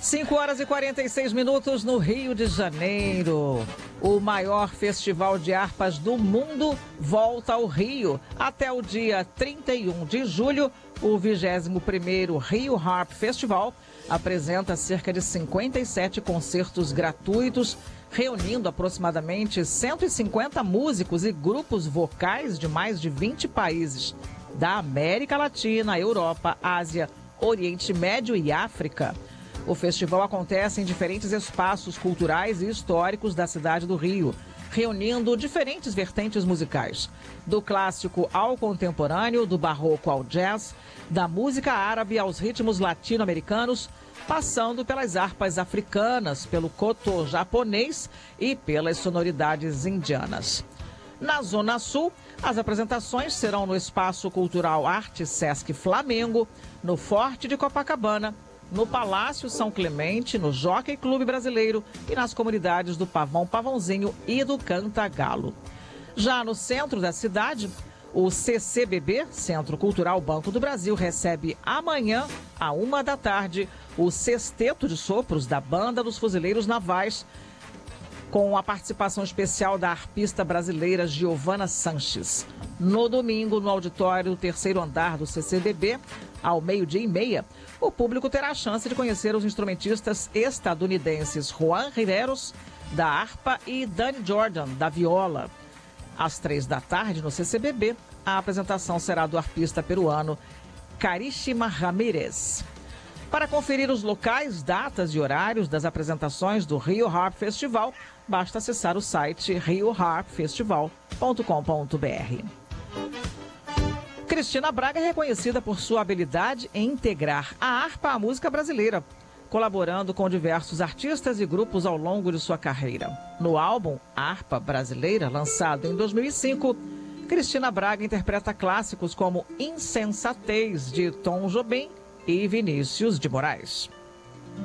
5h46 no Rio de Janeiro. O maior festival de harpas do mundo volta ao Rio. Até o dia 31 de julho, o 21º Rio Harp Festival apresenta cerca de 57 concertos gratuitos, reunindo aproximadamente 150 músicos e grupos vocais de mais de 20 países da América Latina, Europa, Ásia, Oriente Médio e África. O festival acontece em diferentes espaços culturais e históricos da cidade do Rio, reunindo diferentes vertentes musicais, do clássico ao contemporâneo, do barroco ao jazz, da música árabe aos ritmos latino-americanos, passando pelas harpas africanas, pelo koto japonês e pelas sonoridades indianas. Na Zona Sul, as apresentações serão no Espaço Cultural Arte Sesc Flamengo, no Forte de Copacabana, no Palácio São Clemente, no Jockey Clube Brasileiro e nas comunidades do Pavão Pavãozinho e do Cantagalo. Já no centro da cidade, o CCBB, Centro Cultural Banco do Brasil, recebe amanhã, à 13h, o Sexteto de Sopros da Banda dos Fuzileiros Navais, com a participação especial da arpista brasileira Giovana Sanches. No domingo, no auditório do terceiro andar do CCBB, ao 12h30, o público terá a chance de conhecer os instrumentistas estadunidenses Juan Riveros, da harpa, e Danny Jordan, da viola. Às 15h, no CCBB, a apresentação será do arpista peruano Carishima Ramírez. Para conferir os locais, datas e horários das apresentações do Rio Harp Festival, basta acessar o site rioharpfestival.com.br. Cristina Braga é reconhecida por sua habilidade em integrar a harpa à música brasileira, colaborando com diversos artistas e grupos ao longo de sua carreira. No álbum Harpa Brasileira, lançado em 2005, Cristina Braga interpreta clássicos como Insensatez, de Tom Jobim, e Vinícius de Moraes.